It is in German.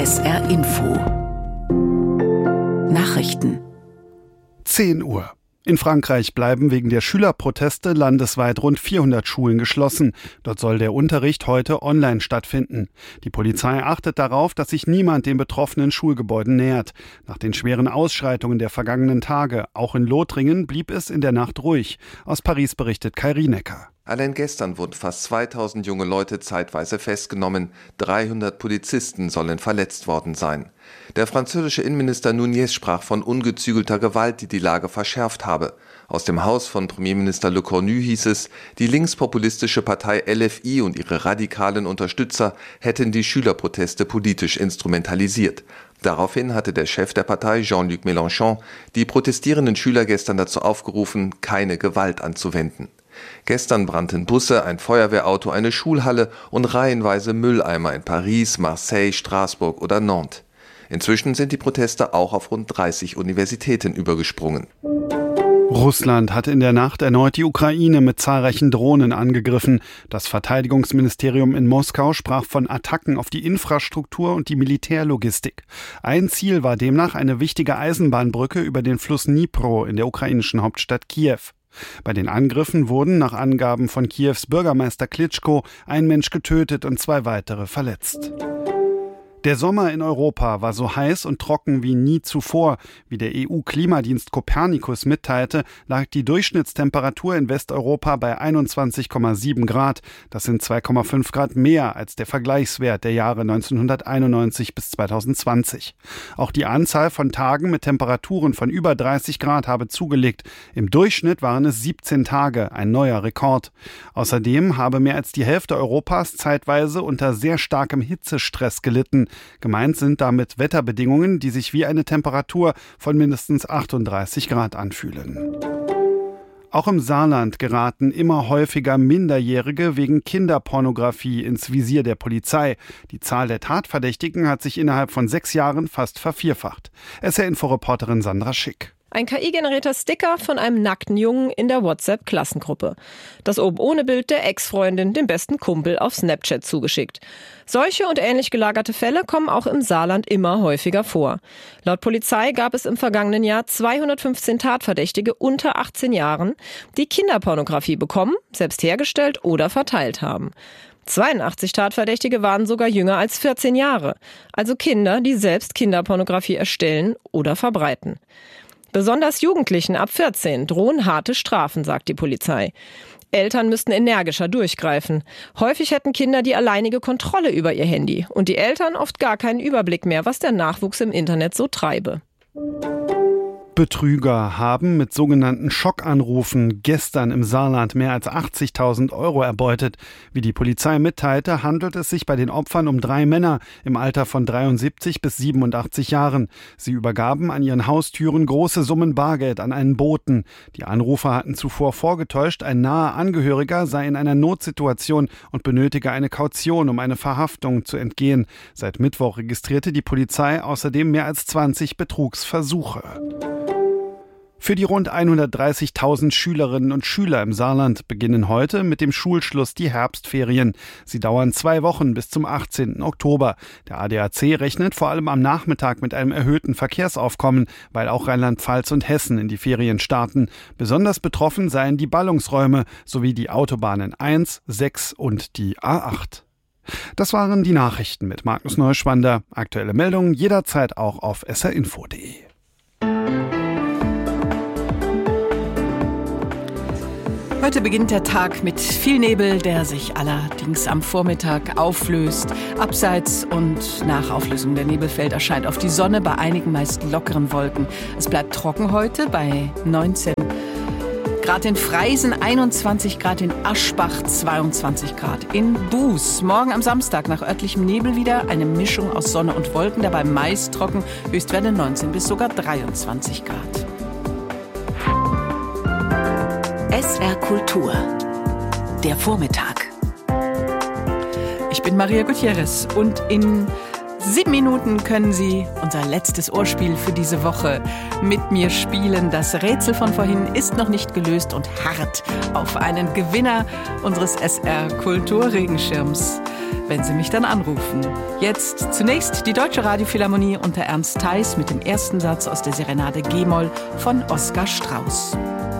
SR Info Nachrichten 10 Uhr. In Frankreich bleiben wegen der Schülerproteste landesweit rund 400 Schulen geschlossen. Dort soll der Unterricht heute online stattfinden. Die Polizei achtet darauf, dass sich niemand den betroffenen Schulgebäuden nähert. Nach den schweren Ausschreitungen der vergangenen Tage, auch in Lothringen, blieb es in der Nacht ruhig. Aus Paris berichtet Kai Rienecker. Allein gestern wurden fast 2000 junge Leute zeitweise festgenommen. 300 Polizisten sollen verletzt worden sein. Der französische Innenminister Nunez sprach von ungezügelter Gewalt, die die Lage verschärft habe. Aus dem Haus von Premierminister Le Cornu hieß es, die linkspopulistische Partei LFI und ihre radikalen Unterstützer hätten die Schülerproteste politisch instrumentalisiert. Daraufhin hatte der Chef der Partei, Jean-Luc Mélenchon, die protestierenden Schüler gestern dazu aufgerufen, keine Gewalt anzuwenden. Gestern brannten Busse, ein Feuerwehrauto, eine Schulhalle und reihenweise Mülleimer in Paris, Marseille, Straßburg oder Nantes. Inzwischen sind die Proteste auch auf rund 30 Universitäten übergesprungen. Russland hat in der Nacht erneut die Ukraine mit zahlreichen Drohnen angegriffen. Das Verteidigungsministerium in Moskau sprach von Attacken auf die Infrastruktur und die Militärlogistik. Ein Ziel war demnach eine wichtige Eisenbahnbrücke über den Fluss Dnipro in der ukrainischen Hauptstadt Kiew. Bei den Angriffen wurden nach Angaben von Kiews Bürgermeister Klitschko ein Mensch getötet und 2 weitere verletzt. Der Sommer in Europa war so heiß und trocken wie nie zuvor. Wie der EU-Klimadienst Copernicus mitteilte, lag die Durchschnittstemperatur in Westeuropa bei 21,7 Grad. Das sind 2,5 Grad mehr als der Vergleichswert der Jahre 1991 bis 2020. Auch die Anzahl von Tagen mit Temperaturen von über 30 Grad habe zugelegt. Im Durchschnitt waren es 17 Tage, ein neuer Rekord. Außerdem habe mehr als die Hälfte Europas zeitweise unter sehr starkem Hitzestress gelitten. Gemeint sind damit Wetterbedingungen, die sich wie eine Temperatur von mindestens 38 Grad anfühlen. Auch im Saarland geraten immer häufiger Minderjährige wegen Kinderpornografie ins Visier der Polizei. Die Zahl der Tatverdächtigen hat sich innerhalb von 6 Jahren fast vervierfacht. SR-Info-Reporterin Sandra Schick. Ein KI-generierter Sticker von einem nackten Jungen in der WhatsApp-Klassengruppe. Das oben ohne Bild der Ex-Freundin dem besten Kumpel auf Snapchat zugeschickt. Solche und ähnlich gelagerte Fälle kommen auch im Saarland immer häufiger vor. Laut Polizei gab es im vergangenen Jahr 215 Tatverdächtige unter 18 Jahren, die Kinderpornografie bekommen, selbst hergestellt oder verteilt haben. 82 Tatverdächtige waren sogar jünger als 14 Jahre, also Kinder, die selbst Kinderpornografie erstellen oder verbreiten. Besonders Jugendlichen ab 14 drohen harte Strafen, sagt die Polizei. Eltern müssten energischer durchgreifen. Häufig hätten Kinder die alleinige Kontrolle über ihr Handy und die Eltern oft gar keinen Überblick mehr, was der Nachwuchs im Internet so treibe. Betrüger haben mit sogenannten Schockanrufen gestern im Saarland mehr als 80.000 € erbeutet. Wie die Polizei mitteilte, handelt es sich bei den Opfern um 3 Männer im Alter von 73 bis 87 Jahren. Sie übergaben an ihren Haustüren große Summen Bargeld an einen Boten. Die Anrufer hatten zuvor vorgetäuscht, ein naher Angehöriger sei in einer Notsituation und benötige eine Kaution, um eine Verhaftung zu entgehen. Seit Mittwoch registrierte die Polizei außerdem mehr als 20 Betrugsversuche. Für die rund 130.000 Schülerinnen und Schüler im Saarland beginnen heute mit dem Schulschluss die Herbstferien. Sie dauern 2 Wochen bis zum 18. Oktober. Der ADAC rechnet vor allem am Nachmittag mit einem erhöhten Verkehrsaufkommen, weil auch Rheinland-Pfalz und Hessen in die Ferien starten. Besonders betroffen seien die Ballungsräume sowie die Autobahnen 1, 6 und die A8. Das waren die Nachrichten mit Markus Neuschwander. Aktuelle Meldungen jederzeit auch auf srinfo.de. Heute beginnt der Tag mit viel Nebel, der sich allerdings am Vormittag auflöst. Abseits und nach Auflösung der Nebelfeld erscheint auf die Sonne bei einigen meist lockeren Wolken. Es bleibt trocken heute bei 19 Grad in Freisen, 21 Grad in Aschbach, 22 Grad in Buß. Morgen am Samstag nach örtlichem Nebel wieder eine Mischung aus Sonne und Wolken, dabei meist trocken, Höchstwerte 19 bis sogar 23 Grad. SR Kultur. Der Vormittag. Ich bin Maria Gutierrez und in 7 Minuten können Sie unser letztes Ohrspiel für diese Woche mit mir spielen. Das Rätsel von vorhin ist noch nicht gelöst und harrt auf einen Gewinner unseres SR Kulturregenschirms. wenn Sie mich dann anrufen. Jetzt zunächst die Deutsche Radiophilharmonie unter Ernst Theis mit dem ersten Satz aus der Serenade G-Moll von Oskar Strauß.